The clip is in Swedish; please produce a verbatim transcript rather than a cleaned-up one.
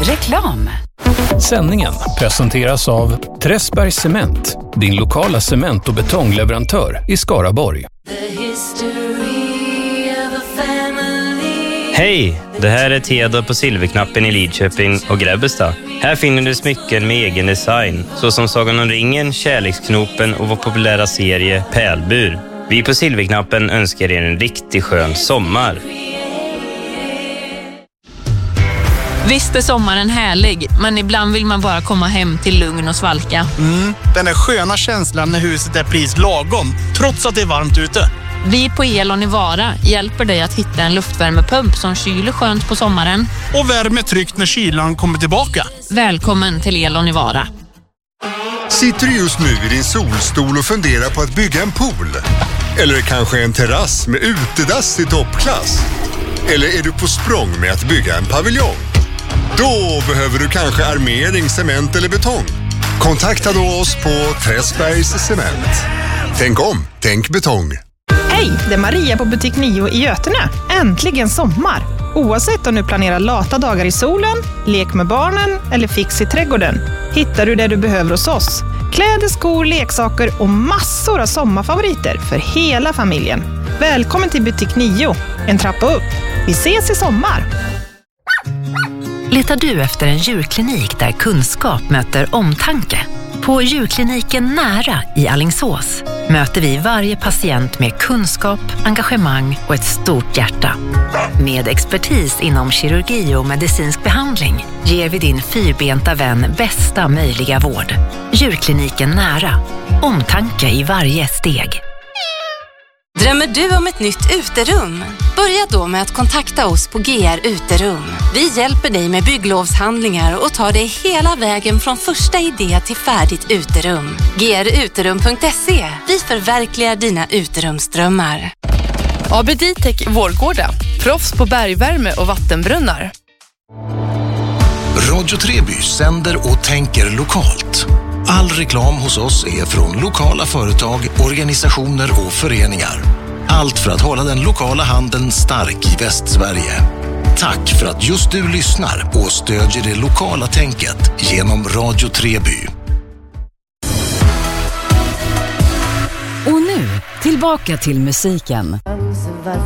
Reklam. Sändningen presenteras av Träsbergs Cement, din lokala cement- och betongleverantör i Skaraborg. Hej, det här är Theodor på Silverknappen i Lidköping och Grebbestad. Här finner du smycken med egen design, såsom Sagan om ringen, Kärleksknopen och vår populära serie Pärlbur. Vi på Silverknappen önskar er en riktigt skön sommar. Visst är sommaren härlig, men ibland vill man bara komma hem till lugn och svalka. Mm, den där sköna känslan när huset är pris lagom, trots att det är varmt ute. Vi på Elon i Vara hjälper dig att hitta en luftvärmepump som kyler skönt på sommaren. Och värmer tryggt när kylan kommer tillbaka. Välkommen till Elon i Vara. Sitter du just nu i din solstol och funderar på att bygga en pool? Eller kanske en terrass med utedass i toppklass? Eller är du på språng med att bygga en paviljong? Då behöver du kanske armering, cement eller betong. Kontakta då oss på Träsbergs Cement. Tänk om, tänk betong. Hej, det är Maria på butik nio i Götene. Äntligen sommar! Oavsett om du planerar lata dagar i solen, lek med barnen eller fix i trädgården, hittar du det du behöver hos oss. Kläder, skor, leksaker och massor av sommarfavoriter för hela familjen. Välkommen till butik nio, en trappa upp. Vi ses i sommar! Letar du efter en djurklinik där kunskap möter omtanke? På djurkliniken Nära i Alingsås möter vi varje patient med kunskap, engagemang och ett stort hjärta. Med expertis inom kirurgi och medicinsk behandling ger vi din fyrbenta vän bästa möjliga vård. Djurkliniken Nära. Omtanke i varje steg. Drömmer du om ett nytt uterum? Börja då med att kontakta oss på G R Uterum. Vi hjälper dig med bygglovshandlingar och tar dig hela vägen från första idé till färdigt uterum. G R uterum punkt se. Vi förverkligar dina uterumsdrömmar. A B D-Tech Vårgårda. Proffs på bergvärme och vattenbrunnar. Radio Treby sänder och tänker lokalt. All reklam hos oss är från lokala företag, organisationer och föreningar. Allt för att hålla den lokala handeln stark i Västsverige. Tack för att just du lyssnar och stödjer det lokala tänket genom Radio Treby. Och nu, tillbaka till musiken.